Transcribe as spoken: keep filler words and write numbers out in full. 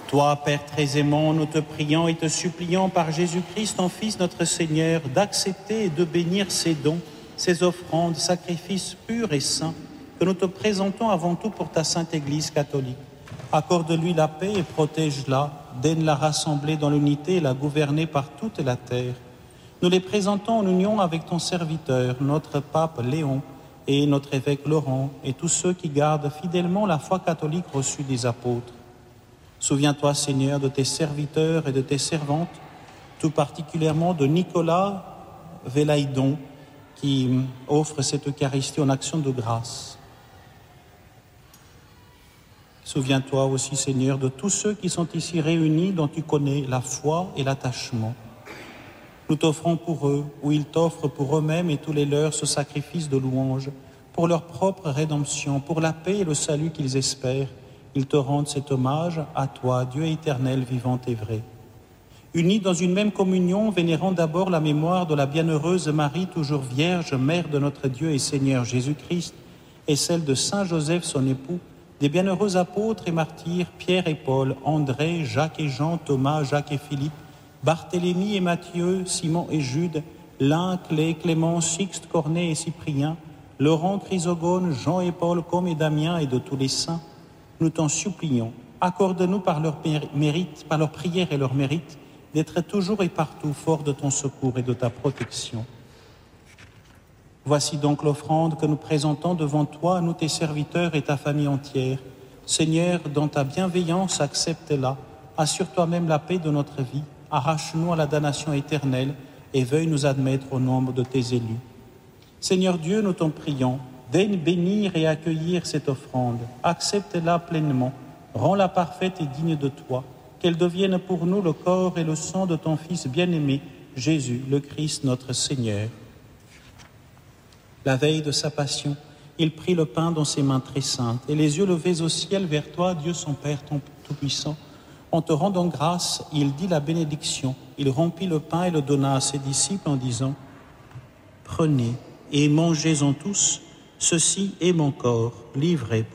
Toi, Père très aimant, nous te prions et te supplions par Jésus-Christ, ton Fils, notre Seigneur, d'accepter et de bénir ces dons, ces offrandes, sacrifices purs et saints que nous te présentons avant tout pour ta Sainte Église catholique. Accorde-lui la paix et protège-la, daigne la rassembler dans l'unité et la gouverner par toute la terre. Nous les présentons en union avec ton serviteur, notre pape Léon, et notre évêque Laurent, et tous ceux qui gardent fidèlement la foi catholique reçue des apôtres. Souviens-toi, Seigneur, de tes serviteurs et de tes servantes, tout particulièrement de Nicolas Vélaïdon, qui offre cette Eucharistie en action de grâce. Souviens-toi aussi, Seigneur, de tous ceux qui sont ici réunis, dont tu connais la foi et l'attachement. Nous t'offrons pour eux, ou ils t'offrent pour eux-mêmes et tous les leurs, ce sacrifice de louange, pour leur propre rédemption, pour la paix et le salut qu'ils espèrent. Ils te rendent cet hommage à toi, Dieu éternel, vivant et vrai. Unis dans une même communion, vénérant d'abord la mémoire de la bienheureuse Marie, toujours vierge, mère de notre Dieu et Seigneur Jésus-Christ, et celle de Saint Joseph, son époux, des bienheureux apôtres et martyrs, Pierre et Paul, André, Jacques et Jean, Thomas, Jacques et Philippe, Barthélemy et Matthieu, Simon et Jude, Lin, Clé, Clément, Sixte, Corneille et Cyprien, Laurent, Chrysogone, Jean et Paul, comme et Damien et de tous les saints, nous t'en supplions, accorde-nous par leur mérite, par leur prière et leur mérite, d'être toujours et partout forts de ton secours et de ta protection. Voici donc l'offrande que nous présentons devant toi, nous tes serviteurs et ta famille entière. Seigneur, dans ta bienveillance, accepte-la, assure toi-même la paix de notre vie, arrache-nous à la damnation éternelle et veuille nous admettre au nombre de tes élus. Seigneur Dieu, nous t'en prions, daigne bénir et accueillir cette offrande, accepte-la pleinement, rends-la parfaite et digne de toi, qu'elle devienne pour nous le corps et le sang de ton Fils bien-aimé, Jésus, le Christ, notre Seigneur. La veille de sa passion, il prit le pain dans ses mains très saintes, et les yeux levés au ciel vers toi, Dieu son Père Tout-Puissant, en te rendant grâce, il dit la bénédiction. Il rompit le pain et le donna à ses disciples en disant « Prenez et mangez-en tous, ceci est mon corps livré pour vous. »